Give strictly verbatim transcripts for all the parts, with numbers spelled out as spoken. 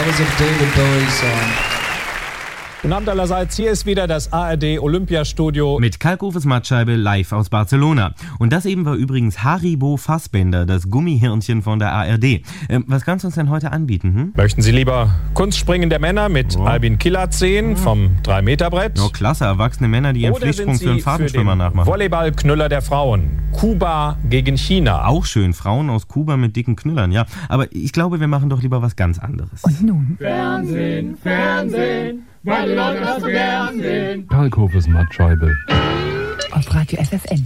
That was a David Bowie song. Und allerseits, hier ist wieder das A R D Olympiastudio. Mit Kalkofes Mattscheibe live aus Barcelona. Und das eben war übrigens Haribo Fassbender, das Gummihirnchen von der A R D. Ähm, was kannst du uns denn heute anbieten? Hm? Möchten Sie lieber Kunstspringen der Männer mit oh. Albin Killert sehen oh. vom drei Meter Brett? Oh, klasse, erwachsene Männer, die ihren Pflichtsprung für einen Fahrtenschwimmer nachmachen. Volleyballknüller der Frauen. Kuba gegen China. Auch schön, Frauen aus Kuba mit dicken Knüllern, ja. Aber ich glaube, wir machen doch lieber was ganz anderes. Und nun? Fernsehen, Fernsehen, weil die Leute das so gern sehen. Kalkofes Mattscheibe. Auf Radio F F N.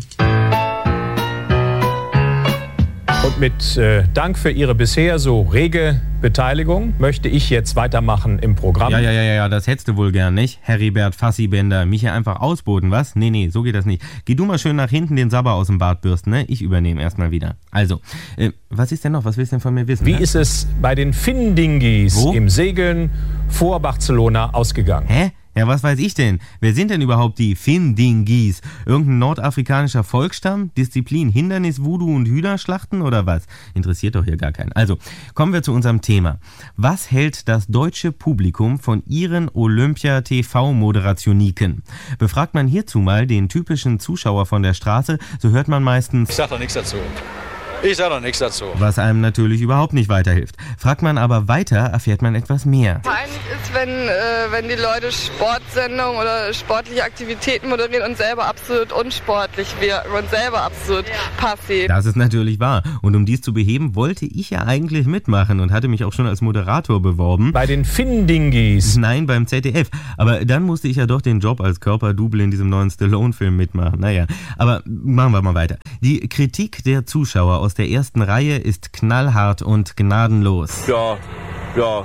Und mit äh, Dank für Ihre bisher so rege Beteiligung möchte ich jetzt weitermachen im Programm. Ja, ja, ja, ja, das hättest du wohl gern, nicht? Heribert Fassibender, mich hier einfach ausboten, was? Nee, nee, so geht das nicht. Geh du mal schön nach hinten den Sabber aus dem Bart bürsten, ne? Ich übernehme erstmal wieder. Also, äh, was ist denn noch? Was willst du denn von mir wissen? Wie ne? ist es bei den Findingis Wo? im Segeln vor Barcelona ausgegangen? Hä? Ja, was weiß ich denn? Wer sind denn überhaupt die Findingis? Irgendein nordafrikanischer Volksstamm? Disziplin Hindernis, Voodoo und Hühnerschlachten oder was? Interessiert doch hier gar keinen. Also, kommen wir zu unserem Thema. Was hält das deutsche Publikum von ihren Olympia-T V-Moderationiken? Befragt man hierzu mal den typischen Zuschauer von der Straße, so hört man meistens: Ich sag doch nichts dazu. Ich sag doch nichts dazu. Was einem natürlich überhaupt nicht weiterhilft. Fragt man aber weiter, erfährt man etwas mehr. Peinlich ist, wenn, äh, wenn die Leute Sportsendungen oder sportliche Aktivitäten moderieren und selber absolut unsportlich wirken und selber absolut passiv. Das ist natürlich wahr. Und um dies zu beheben, wollte ich ja eigentlich mitmachen und hatte mich auch schon als Moderator beworben. Bei den Findingis? Nein, beim Z D F. Aber dann musste ich ja doch den Job als Körperdouble in diesem neuen Stallone-Film mitmachen. Naja, aber machen wir mal weiter. Die Kritik der Zuschauer aus der ersten Reihe ist knallhart und gnadenlos. Ja, ja,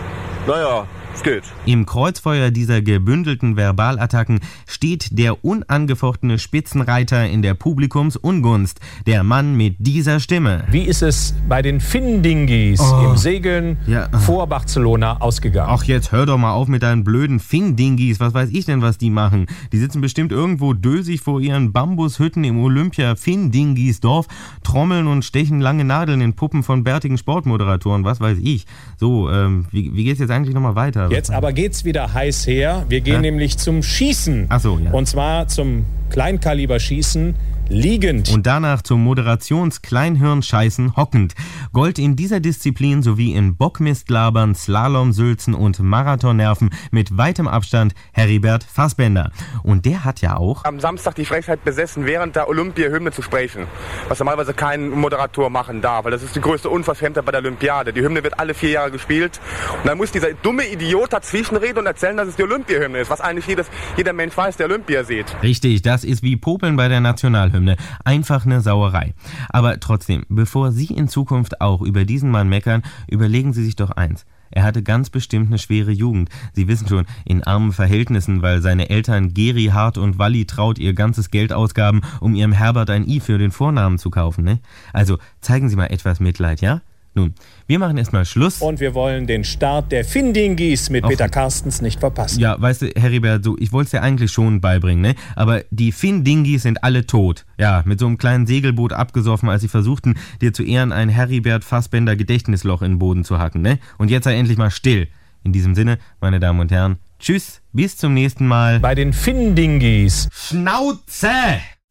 naja, es geht. Im Kreuzfeuer dieser gebündelten Verbalattacken steht der unangefochtene Spitzenreiter in der Publikumsungunst, der Mann mit dieser Stimme. Wie ist es bei den Findingis oh. im Segeln ja. vor Barcelona ausgegangen? Ach, jetzt hör doch mal auf mit deinen blöden Findingis. Was weiß ich denn, was die machen? Die sitzen bestimmt irgendwo dösig vor ihren Bambushütten im Olympia-Findingis-Dorf, trommeln und stechen lange Nadeln in Puppen von bärtigen Sportmoderatoren. Was weiß ich. So, ähm, wie, wie geht's jetzt eigentlich nochmal weiter? Jetzt aber geht's wieder heiß her. Wir gehen ja? nämlich zum Schießen. Ach so, ja. Und zwar zum Kleinkaliberschießen liegend. Und danach zum Moderations-Kleinhirnscheißen hockend. Gold in dieser Disziplin sowie in Bockmistlabern, Slalomsülzen und Marathonnerven mit weitem Abstand Heribert Fassbender. Und der hat ja auch am Samstag die Frechheit besessen, während der Olympia-Hymne zu sprechen. Was normalerweise kein Moderator machen darf, weil das ist die größte Unverschämtheit bei der Olympiade. Die Hymne wird alle vier Jahre gespielt. Und dann muss dieser dumme Idiot dazwischenreden und erzählen, dass es die Olympia-Hymne ist, was eigentlich jedes, jeder Mensch weiß, der Olympia sieht. Richtig, das ist wie Popeln bei der Nationalhymne. Einfach eine Sauerei. Aber trotzdem, bevor Sie in Zukunft auch über diesen Mann meckern, überlegen Sie sich doch eins. Er hatte ganz bestimmt eine schwere Jugend. Sie wissen schon, in armen Verhältnissen, weil seine Eltern Geri Hart und Walli Traut ihr ganzes Geld ausgaben, um ihrem Herbert ein I für den Vornamen zu kaufen, ne? Also, zeigen Sie mal etwas Mitleid, ja? Nun, wir machen erstmal Schluss. Und wir wollen den Start der Findingis mit Och. Peter Carstens nicht verpassen. Ja, weißt du, Heribert, so, ich wollte es dir eigentlich schon beibringen, ne? Aber die Findingis sind alle tot. Ja, mit so einem kleinen Segelboot abgesoffen, als sie versuchten, dir zu Ehren ein Heribert Fassbender Gedächtnisloch in den Boden zu hacken, ne? Und jetzt sei endlich mal still. In diesem Sinne, meine Damen und Herren, tschüss, bis zum nächsten Mal. Bei den Findingis. Schnauze!